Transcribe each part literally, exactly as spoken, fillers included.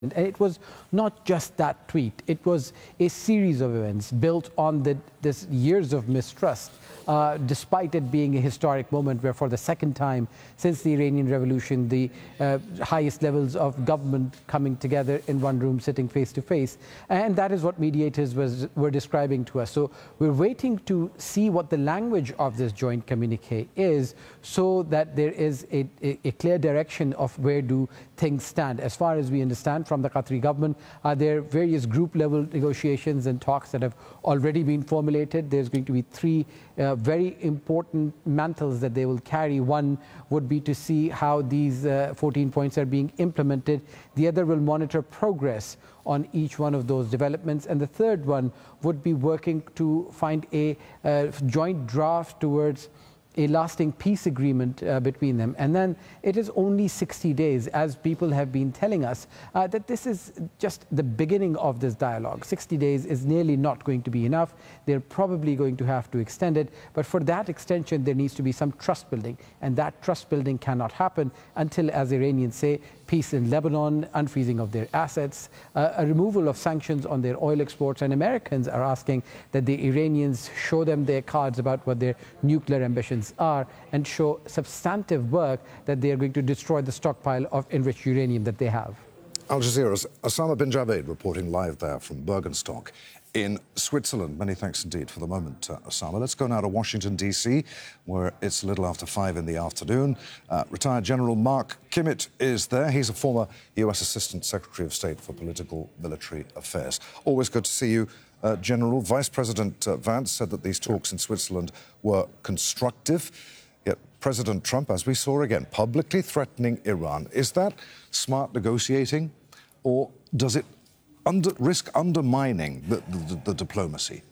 And it was not just that tweet. It was a series of events built on the, this years of mistrust, uh, despite it being a historic moment where for the second time since the Iranian Revolution, the uh, highest levels of government coming together in one room, sitting face to face. And that is what mediators was, were describing to us. So we're waiting to see what the language of this joint communique is so that there is a, a, a clear direction of where do things stand. As far as we understand from the Qatari government, uh, there are various group level negotiations and talks that have already been formulated. There's going to be three uh, very important mantles that they will carry. One would be to see how these uh, fourteen points are being implemented. The other will monitor progress on each one of those developments. And the third one would be working to find a uh, joint draft towards a lasting peace agreement uh, between them. And then it is only sixty days, as people have been telling us, uh, that this is just the beginning of this dialogue. sixty days is nearly not going to be enough. They're probably going to have to extend it. But for that extension, there needs to be some trust building. And that trust building cannot happen until, as Iranians say, peace in Lebanon, unfreezing of their assets, uh, a removal of sanctions on their oil exports. And Americans are asking that the Iranians show them their cards about what their nuclear ambitions are and show substantive work that they are going to destroy the stockpile of enriched uranium that they have. Al Jazeera's Osama bin Javed reporting live there from Bergenstock in Switzerland. Many thanks indeed for the moment, uh, Osama. Let's go now to Washington, D C, where it's a little after five in the afternoon. Uh, retired General Mark Kimmitt is there. He's a former U S Assistant Secretary of State for Political Military Affairs. Always good to see you, uh, General. Vice President uh, Vance said that these talks in Switzerland were constructive. Yet President Trump, as we saw again, publicly threatening Iran. Is that smart negotiating, or does it Under, risk undermining the, the, the diplomacy?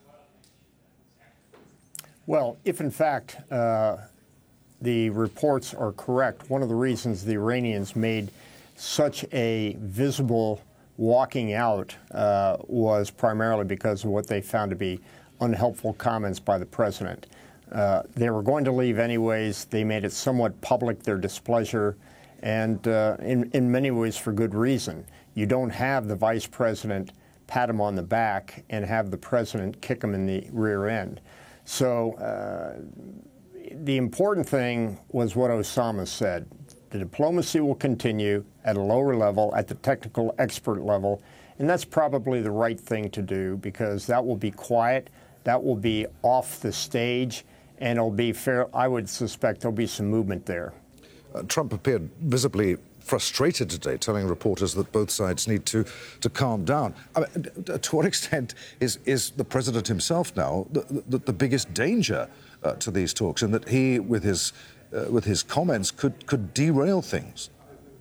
Well, if in fact uh, the reports are correct, one of the reasons the Iranians made such a visible walking out uh, was primarily because of what they found to be unhelpful comments by the president. Uh, they were going to leave anyways. They made it somewhat public, their displeasure, and uh, in, in many ways for good reason. You don't have the vice president pat him on the back and have the president kick him in the rear end. So uh, the important thing was what Osama said. The diplomacy will continue at a lower level, at the technical expert level, and that's probably the right thing to do because that will be quiet, that will be off the stage, and it'll be fair. I would suspect there'll be some movement there. Uh, Trump appeared visibly frustrated today, telling reporters that both sides need to, to calm down. I mean, to what extent is, is the president himself now the, the, the biggest danger uh, to these talks, and that he, with his, uh, with his comments, could, could derail things?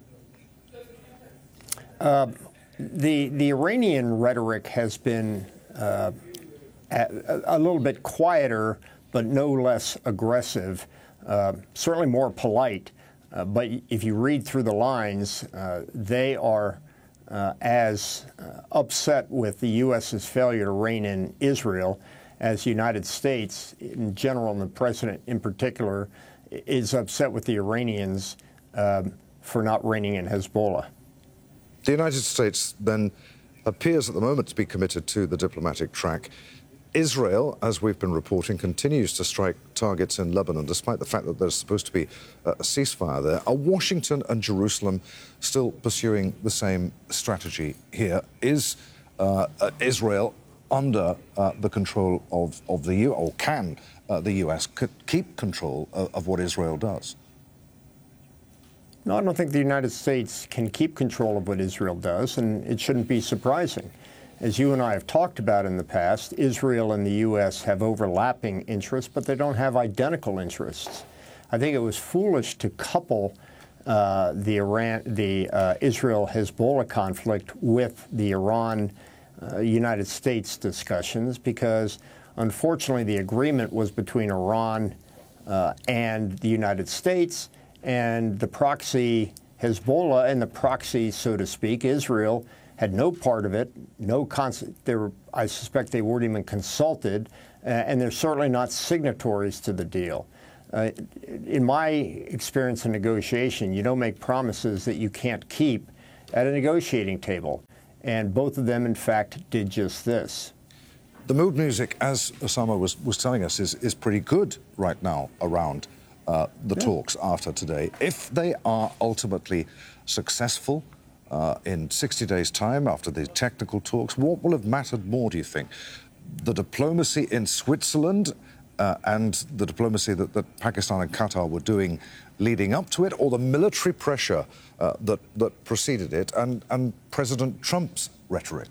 Uh, the, the Iranian rhetoric has been uh, a, a little bit quieter, but no less aggressive, uh, certainly more polite. Uh, but if you read through the lines, uh, they are uh, as uh, upset with the U S's failure to rein in Israel as the United States in general, and the president in particular, is upset with the Iranians um, for not reining in Hezbollah. The United States then appears at the moment to be committed to the diplomatic track. Israel, as we've been reporting, continues to strike targets in Lebanon, despite the fact that there's supposed to be a ceasefire there. Are Washington and Jerusalem still pursuing the same strategy here? Is uh, uh, Israel under uh, the control of, of the U S, or can uh, the U S keep control of, of what Israel does? No, I don't think the United States can keep control of what Israel does, and it shouldn't be surprising. As you and I have talked about in the past, Israel and the U S have overlapping interests, but they don't have identical interests. I think it was foolish to couple uh, the Iran, the uh, Israel-Hezbollah conflict with the Iran-United uh, States discussions, because unfortunately the agreement was between Iran uh, and the United States, and the proxy Hezbollah and the proxy, so to speak, Israel, had no part of it, no cons- they were, I suspect they weren't even consulted, uh, and they're certainly not signatories to the deal. Uh, in my experience in negotiation, you don't make promises that you can't keep, at a negotiating table. And both of them, in fact, did just this. The mood music, as Osama was, was telling us, is, is pretty good right now around uh, the yeah. talks after today. If they are ultimately successful uh, in sixty days' time after the technical talks, what will have mattered more, do you think? The diplomacy in Switzerland uh, and the diplomacy that, that Pakistan and Qatar were doing leading up to it, or the military pressure uh, that, that preceded it, and, and President Trump's rhetoric?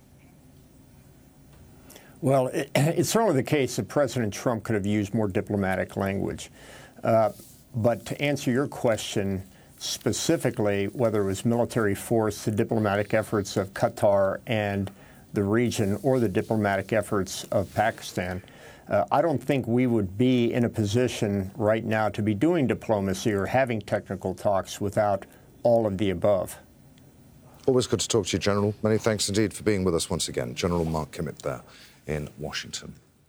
Well, it, it's certainly the case that President Trump could have used more diplomatic language. Uh, but to answer your question specifically, whether it was military force, the diplomatic efforts of Qatar and the region, or the diplomatic efforts of Pakistan, uh, I don't think we would be in a position right now to be doing diplomacy or having technical talks without all of the above. Always good to talk to you, General. Many thanks indeed for being with us once again. General Mark Kimmitt there in Washington.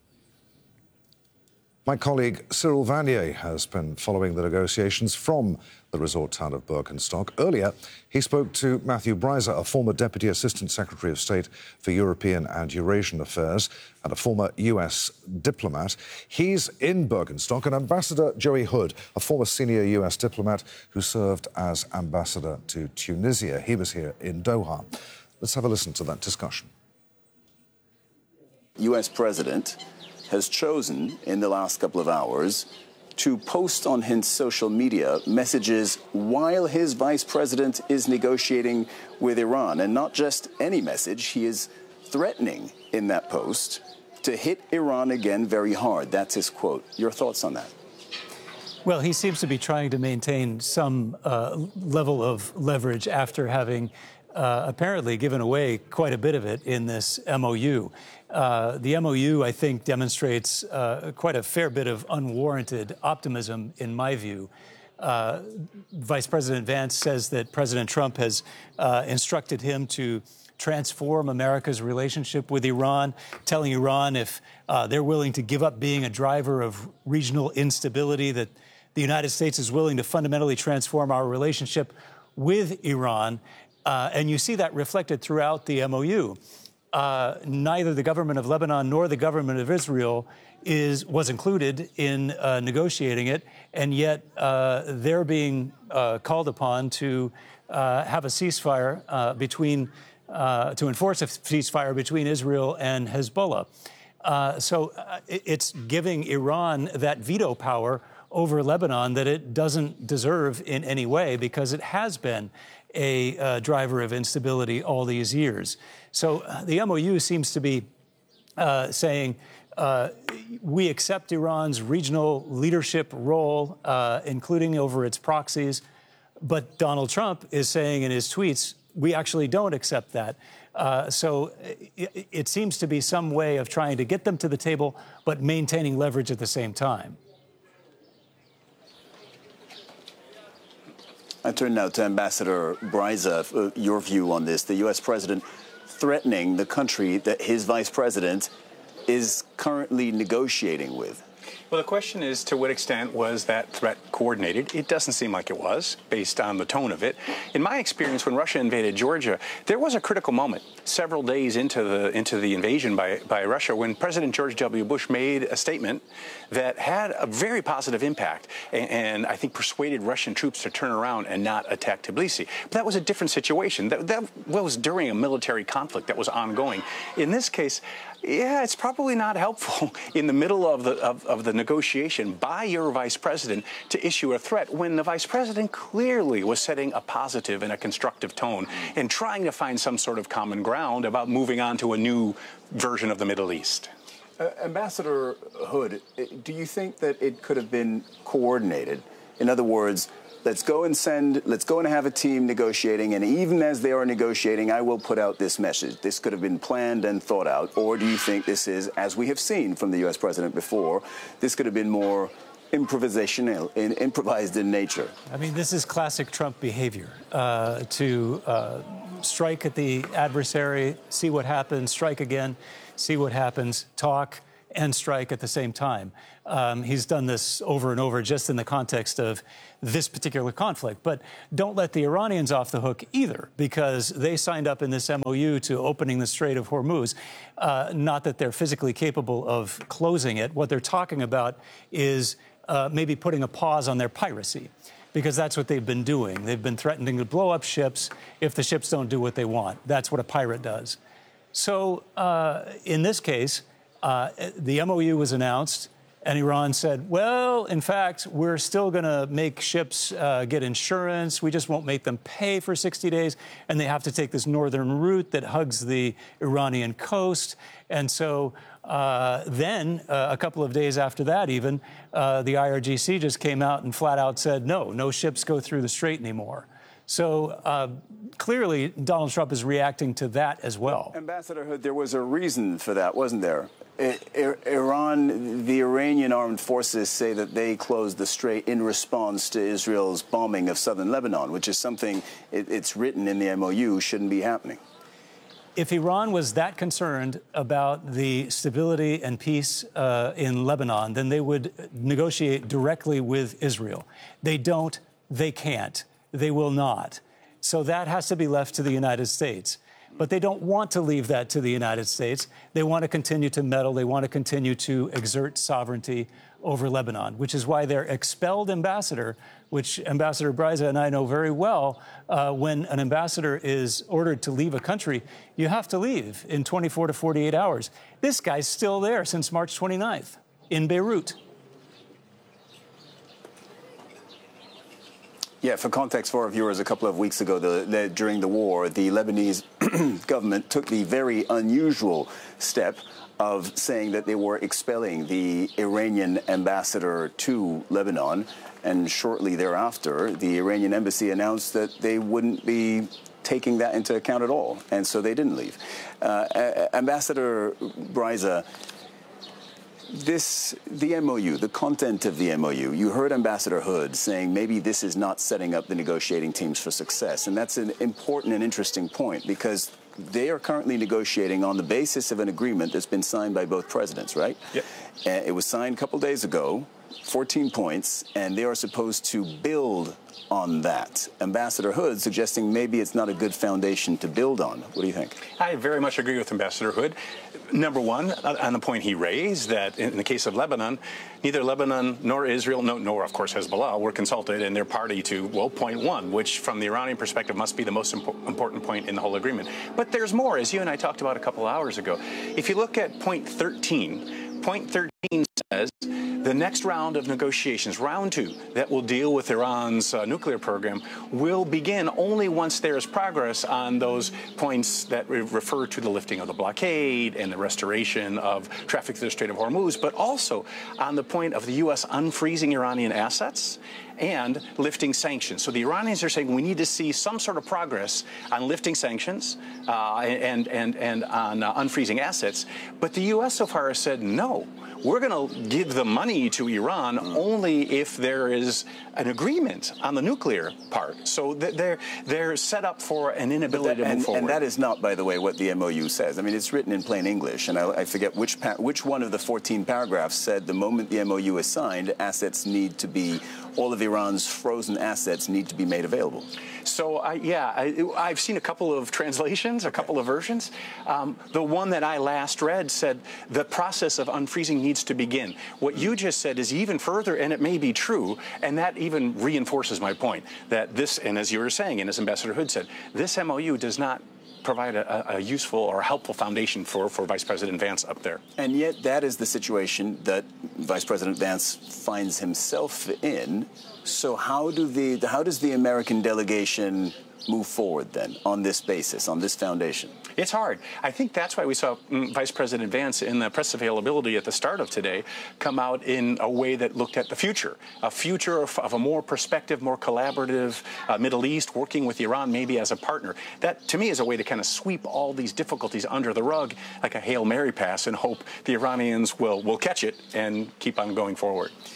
My colleague Cyril Vanier has been following the negotiations from the resort town of Bergenstock. Earlier, he spoke to Matthew Breiser, a former Deputy Assistant Secretary of State for European and Eurasian Affairs and a former U S diplomat. He's in Bergenstock, and Ambassador Joey Hood, a former senior U S diplomat who served as ambassador to Tunisia. He was here in Doha. Let's have a listen to that discussion. U S President has chosen in the last couple of hours to post on his social media messages while his vice president is negotiating with Iran. And not just any message, he is threatening in that post to hit Iran again very hard. That's his quote. Your thoughts on that? Well, he seems to be trying to maintain some uh, level of leverage after having uh, apparently given away quite a bit of it in this M O U. Uh, the M O U, I think, demonstrates uh, quite a fair bit of unwarranted optimism, in my view. Uh, Vice President Vance says that President Trump has uh, instructed him to transform America's relationship with Iran, telling Iran if uh, they're willing to give up being a driver of regional instability, that the United States is willing to fundamentally transform our relationship with Iran. Uh, and you see that reflected throughout the M O U. Uh, neither the government of Lebanon nor the government of Israel is was included in uh, negotiating it, and yet uh, they're being uh, called upon to uh, have a ceasefire uh, between, uh, to enforce a ceasefire between Israel and Hezbollah. Uh, so uh, it's giving Iran that veto power over Lebanon that it doesn't deserve in any way, because it has been a uh, driver of instability all these years. So uh, the M O U seems to be uh, saying uh, we accept Iran's regional leadership role, uh, including over its proxies. But Donald Trump is saying in his tweets, we actually don't accept that. Uh, so it, it seems to be some way of trying to get them to the table, but maintaining leverage at the same time. I turn now to Ambassador Breiser. Your view on this. The U S president threatening the country that his vice president is currently negotiating with. Well, the question is, to what extent was that threat coordinated? It doesn't seem like it was, based on the tone of it. In my experience, when Russia invaded Georgia, there was a critical moment several days into the into the invasion by, by Russia when President George W. Bush made a statement that had a very positive impact and, and I think persuaded Russian troops to turn around and not attack Tbilisi. But that was a different situation. That, that was during a military conflict that was ongoing. In this case, yeah, it's probably not helpful in the middle of the of, of the negotiation by your vice president to issue a threat when the vice president clearly was setting a positive and a constructive tone and trying to find some sort of common ground about moving on to a new version of the Middle East. Uh, Ambassador Hood, do you think that it could have been coordinated? In other words, let's go and send, let's go and have a team negotiating, and even as they are negotiating, I will put out this message. This could have been planned and thought out. Or do you think this is, as we have seen from the U S president before, this could have been more improvisational, improvised in nature? I mean, this is classic Trump behavior, uh, to uh, strike at the adversary, see what happens, strike again, see what happens, talk, and strike at the same time. Um, he's done this over and over just in the context of this particular conflict. But don't let the Iranians off the hook either, because they signed up in this M O U to opening the Strait of Hormuz. Uh, not that they're physically capable of closing it. What they're talking about is uh, maybe putting a pause on their piracy, because that's what they've been doing. They've been threatening to blow up ships if the ships don't do what they want. That's what a pirate does. So uh, in this case, uh, the M O U was announced, and Iran said, well, in fact, we're still going to make ships uh, get insurance. We just won't make them pay for sixty days. And they have to take this northern route that hugs the Iranian coast. And so uh, then, uh, a couple of days after that even, uh, the I R G C just came out and flat out said, no, no ships go through the strait anymore. So uh, clearly, Donald Trump is reacting to that as well. Ambassador Hood, there was a reason for that, wasn't there? I Iran, the Iranian armed forces say that they closed the strait in response to Israel's bombing of southern Lebanon, which is something, it, it's written in the M O U, shouldn't be happening. If Iran was that concerned about the stability and peace uh, in Lebanon, then they would negotiate directly with Israel. They don't, they can't, they will not. So that has to be left to the United States. But they don't want to leave that to the United States. They want to continue to meddle. They want to continue to exert sovereignty over Lebanon, which is why their expelled ambassador, which Ambassador Bryza and I know very well, uh, when an ambassador is ordered to leave a country, you have to leave in twenty-four to forty-eight hours. This guy's still there since March twenty-ninth in Beirut. Yeah, for context for our viewers, a couple of weeks ago, the, the, during the war, the Lebanese government took the very unusual step of saying that they were expelling the Iranian ambassador to Lebanon. And shortly thereafter, the Iranian embassy announced that they wouldn't be taking that into account at all. And so they didn't leave. Uh, Ambassador Bryza, This, the M O U, the content of the M O U, you heard Ambassador Hood saying maybe this is not setting up the negotiating teams for success. And that's an important and interesting point, because they are currently negotiating on the basis of an agreement that's been signed by both presidents, right? Yep. And it was signed a couple days ago, fourteen points, and they are supposed to build on that. Ambassador Hood suggesting maybe it's not a good foundation to build on. What do you think? I very much agree with Ambassador Hood. Number one, on the point he raised, that in the case of Lebanon, neither Lebanon nor Israel, no, nor, of course, Hezbollah, were consulted, and they're party to, well, point one, which from the Iranian perspective must be the most impo important point in the whole agreement. But there's more, as you and I talked about a couple hours ago. If you look at point thirteen, point thirteen says the next round of negotiations, round two, that will deal with Iran's uh, nuclear program, will begin only once there is progress on those points that re refer to the lifting of the blockade and the restoration of traffic through the Strait of Hormuz, but also on the point of the U S unfreezing Iranian assets and lifting sanctions. So the Iranians are saying we need to see some sort of progress on lifting sanctions uh, and, and, and on uh, unfreezing assets. But the U S so far has said, no, we're going to give the money to Iran only if there is an agreement on the nuclear part. So they're, they're set up for an inability that, to move and, forward. And that is not, by the way, what the M O U says. I mean, it's written in plain English, and I, I forget which, which one of the fourteen paragraphs said the moment the M O U is signed, assets need to be, all of Iran's frozen assets need to be made available. So, I, yeah, I, I've seen a couple of translations, a couple of versions. Um, the one that I last read said the process of unfreezing needs to begin. What you just said is even further, and it may be true, and that even reinforces my point that this, and as you were saying, and as Ambassador Hood said, this M O U does not provide a, a useful or helpful foundation for, for Vice President Vance up there. And yet that is the situation that Vice President Vance finds himself in. So how do the how does the American delegation move forward then on this basis, on this foundation? It's hard. I think that's why we saw mm, Vice President Vance in the press availability at the start of today come out in a way that looked at the future, a future of, of a more perspective, more collaborative uh, Middle East, working with Iran maybe as a partner. That, to me, is a way to kind of sweep all these difficulties under the rug like a Hail Mary pass and hope the Iranians will, will catch it and keep on going forward.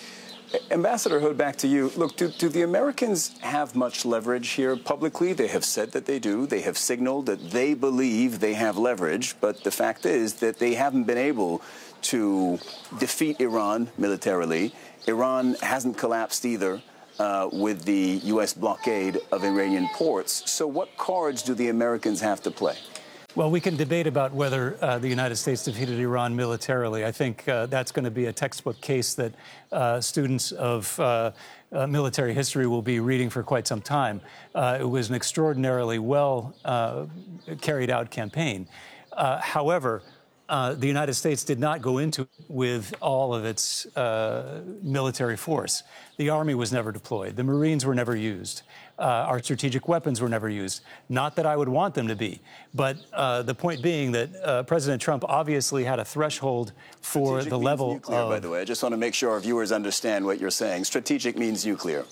Ambassador Hood, back to you. Look, do, do the Americans have much leverage here publicly? They have said that they do. They have signaled that they believe they have leverage. But the fact is that they haven't been able to defeat Iran militarily. Iran hasn't collapsed either uh, with the U S blockade of Iranian ports. So what cards do the Americans have to play? Well, we can debate about whether uh, the United States defeated Iran militarily. I think uh, that's going to be a textbook case that uh, students of uh, uh, military history will be reading for quite some time. Uh, it was an extraordinarily well uh, carried out campaign. Uh, however, uh, the United States did not go into it with all of its uh, military force. The Army was never deployed. The Marines were never used. Uh, our strategic weapons were never used. Not that I would want them to be, but uh, the point being that uh, President Trump obviously had a threshold for Strategic the means level nuclear, of... by the way, I just want to make sure our viewers understand what you're saying. Strategic means nuclear.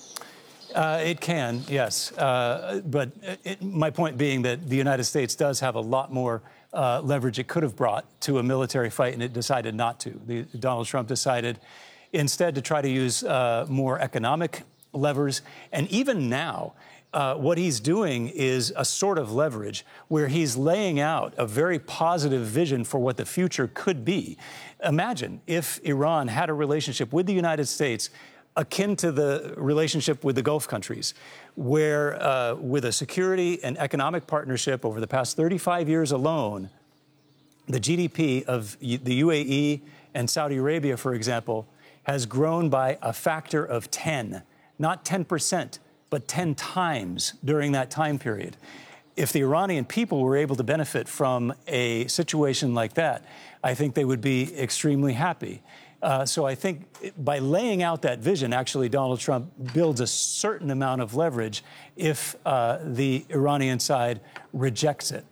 Uh, it can, yes. Uh, but it, my point being that the United States does have a lot more uh, leverage it could have brought to a military fight, and it decided not to. The, Donald Trump decided instead to try to use uh, more economic levers. And even now, uh, what he's doing is a sort of leverage where he's laying out a very positive vision for what the future could be. Imagine if Iran had a relationship with the United States akin to the relationship with the Gulf countries, where uh, with a security and economic partnership over the past thirty-five years alone, the G D P of the U A E and Saudi Arabia, for example, has grown by a factor of ten. Not ten percent, but ten times during that time period. If the Iranian people were able to benefit from a situation like that, I think they would be extremely happy. Uh, so I think by laying out that vision, actually, Donald Trump builds a certain amount of leverage if uh, the Iranian side rejects it.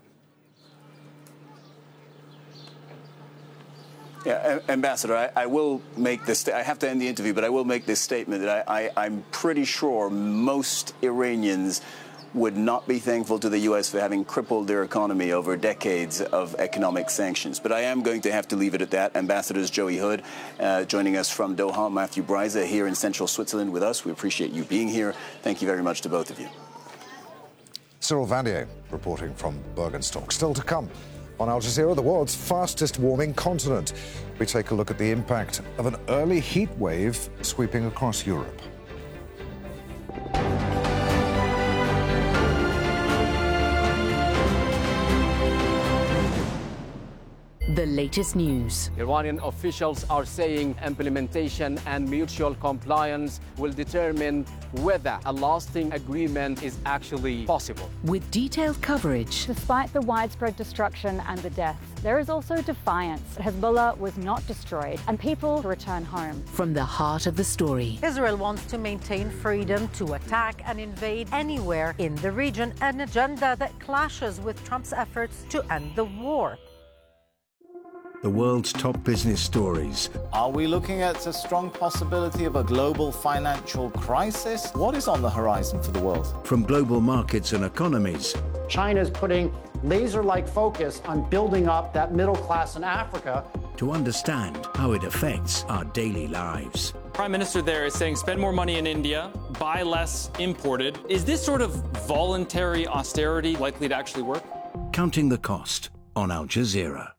Yeah, Ambassador, I, I will make this, I have to end the interview, but I will make this statement that I, I, I'm pretty sure most Iranians would not be thankful to the U S for having crippled their economy over decades of economic sanctions. But I am going to have to leave it at that. Ambassadors Joey Hood uh, joining us from Doha, Matthew Bryza here in central Switzerland with us. We appreciate you being here. Thank you very much to both of you. Cyril Vanier reporting from Bergenstock. Still to come. On Al Jazeera, the world's fastest warming continent. We take a look at the impact of an early heat wave sweeping across Europe. The latest news. Iranian officials are saying implementation and mutual compliance will determine whether a lasting agreement is actually possible. With detailed coverage. Despite the widespread destruction and the deaths, there is also defiance. Hezbollah was not destroyed and people return home. From the heart of the story. Israel wants to maintain freedom to attack and invade anywhere in the region, an agenda that clashes with Trump's efforts to end the war. The world's top business stories. Are we looking at a strong possibility of a global financial crisis? What is on the horizon for the world? From global markets and economies. China is putting laser-like focus on building up that middle class in Africa. To understand how it affects our daily lives. Prime Minister there is saying spend more money in India, buy less imported. Is this sort of voluntary austerity likely to actually work? Counting the cost on Al Jazeera.